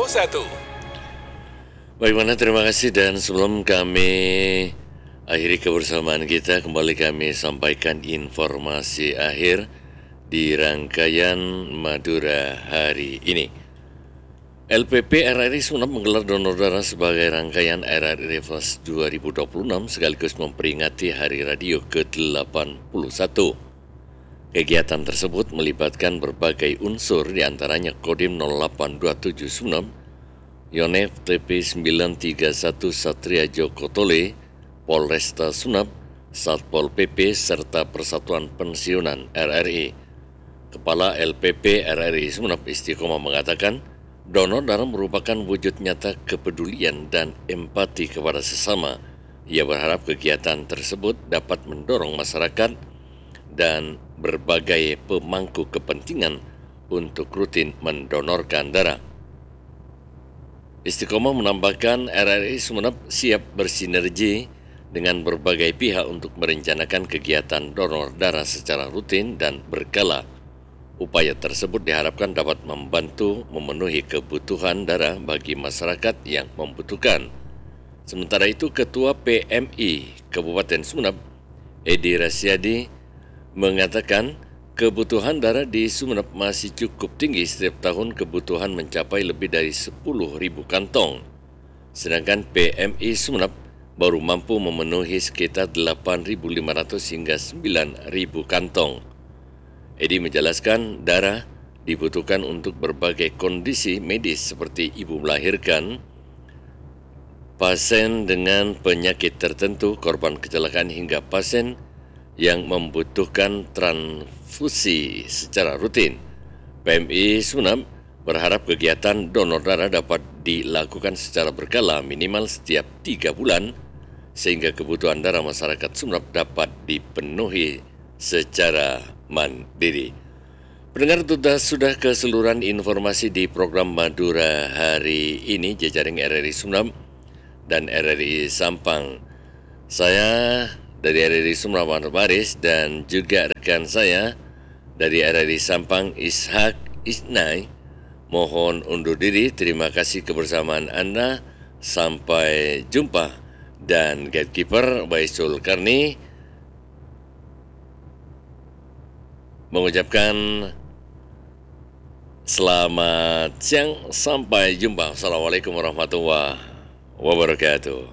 Bagaimana, terima kasih, dan sebelum kami akhiri kebersamaan kita, kembali kami sampaikan informasi akhir di rangkaian Madura hari ini. LPP RRI Sumeneb menggelar donor darah sebagai rangkaian RRI Fest 2026 sekaligus memperingati Hari Radio ke-81. Kegiatan tersebut melibatkan berbagai unsur, diantaranya Kodim 0827 Sumeneb, Yonef TP 931 Satria Joko Tole, Polresta Sumeneb, Satpol PP, serta Persatuan Pensiunan RRI. Kepala LPP RRI Sumeneb Istiqomah mengatakan, donor darah merupakan wujud nyata kepedulian dan empati kepada sesama. Ia berharap kegiatan tersebut dapat mendorong masyarakat dan berbagai pemangku kepentingan untuk rutin mendonorkan darah. Istiqomah menambahkan RRI Sumeneb siap bersinergi dengan berbagai pihak untuk merencanakan kegiatan donor darah secara rutin dan berkala. Upaya tersebut diharapkan dapat membantu memenuhi kebutuhan darah bagi masyarakat yang membutuhkan. Sementara itu, Ketua PMI Kabupaten Sumeneb, Edi Rasyadi, mengatakan kebutuhan darah di Sumeneb masih cukup tinggi. Setiap tahun kebutuhan mencapai lebih dari 10.000 kantong. Sedangkan PMI Sumeneb baru mampu memenuhi sekitar 8.500 hingga 9.000 kantong. Edi menjelaskan darah dibutuhkan untuk berbagai kondisi medis seperti ibu melahirkan, pasien dengan penyakit tertentu, korban kecelakaan, hingga pasien yang membutuhkan transfusi secara rutin. PMI Sumeneb berharap kegiatan donor darah dapat dilakukan secara berkala minimal setiap 3 bulan sehingga kebutuhan darah masyarakat Sumeneb dapat dipenuhi secara mandiri. Pendengar, sudah keseluruhan informasi di program Madura hari ini, jejaring RRI Sumeneb dan RRI Sampang. Saya dari RRI Sumeneb Muhammad Baris dan juga rekan saya dari RRI Sampang Ishak Isnai mohon undur diri. Terima kasih kebersamaan Anda. Sampai jumpa. Dan gatekeeper Baisul Karni mengucapkan selamat siang, sampai jumpa. Assalamualaikum warahmatullahi wabarakatuh.